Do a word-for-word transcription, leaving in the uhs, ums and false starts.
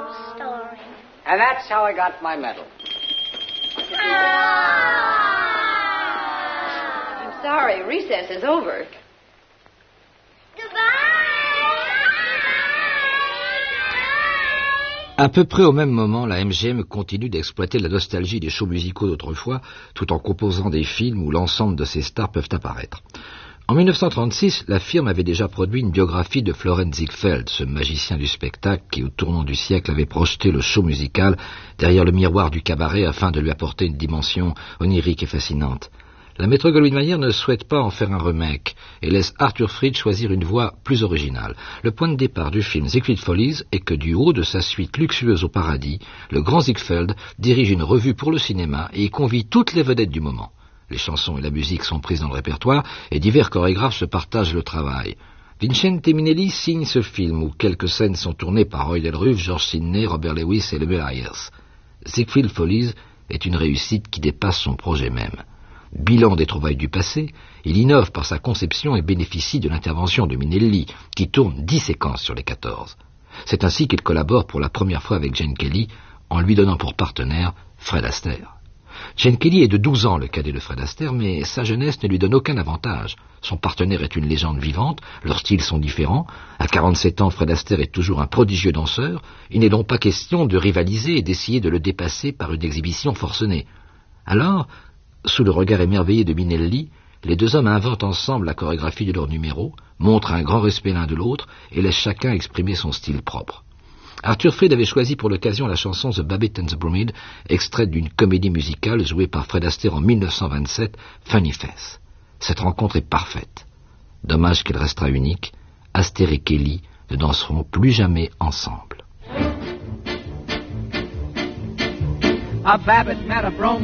story. And that's how I got my medal. I'm sorry, recess is over. À peu près au même moment, la M G M continue d'exploiter la nostalgie des shows musicaux d'autrefois, tout en composant des films où l'ensemble de ses stars peuvent apparaître. En mille neuf cent trente-six, la firme avait déjà produit une biographie de Florenz Ziegfeld, ce magicien du spectacle qui, au tournant du siècle, avait projeté le show musical derrière le miroir du cabaret afin de lui apporter une dimension onirique et fascinante. La Metro-Goldwyn-Mayer ne souhaite pas en faire un remake et laisse Arthur Freed choisir une voix plus originale. Le point de départ du film Ziegfeld Follies est que du haut de sa suite luxueuse au paradis, le grand Ziegfeld dirige une revue pour le cinéma et y convie toutes les vedettes du moment. Les chansons et la musique sont prises dans le répertoire et divers chorégraphes se partagent le travail. Vincente Minnelli signe ce film où quelques scènes sont tournées par Roy Del Ruff, George Sidney, Robert Lewis et Lemuel Ayers. Ziegfeld Follies est une réussite qui dépasse son projet même. Bilan des trouvailles du passé, il innove par sa conception et bénéficie de l'intervention de Minnelli, qui tourne dix séquences sur les quatorze. C'est ainsi qu'il collabore pour la première fois avec Gene Kelly, en lui donnant pour partenaire Fred Astaire. Gene Kelly est de douze ans, le cadet de Fred Astaire, mais sa jeunesse ne lui donne aucun avantage. Son partenaire est une légende vivante, leurs styles sont différents. À quarante-sept ans, Fred Astaire est toujours un prodigieux danseur. Il n'est donc pas question de rivaliser et d'essayer de le dépasser par une exhibition forcenée. Alors, sous le regard émerveillé de Minnelli, les deux hommes inventent ensemble la chorégraphie de leur numéro, montrent un grand respect l'un de l'autre et laissent chacun exprimer son style propre. Arthur Freed avait choisi pour l'occasion la chanson The Babbitt and the Broomhead, extraite d'une comédie musicale jouée par Fred Astaire en mille neuf cent vingt-sept, Funny Face. Cette rencontre est parfaite. Dommage qu'elle restera unique. Astaire et Kelly ne danseront plus jamais ensemble. A Babbitt met a Broom